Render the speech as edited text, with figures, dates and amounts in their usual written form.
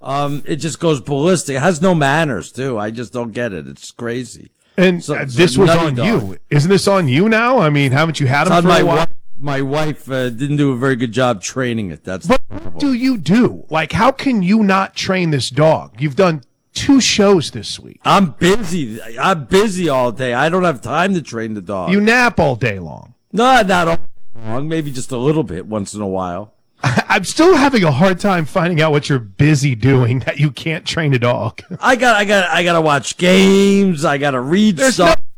It just goes ballistic. It has no manners, too. I just don't get it. It's crazy. And this was on you. Isn't this on you now? I mean, haven't you had him for a while? My wife didn't do a very good job training it. What do you do? Like, how can you not train this dog? You've done 2 shows this week. I'm busy. I'm busy all day. I don't have time to train the dog. You nap all day long. No, not all day long. Maybe just a little bit once in a while. I'm still having a hard time finding out what you're busy doing that you can't train a dog. I gotta watch games. I gotta read stuff.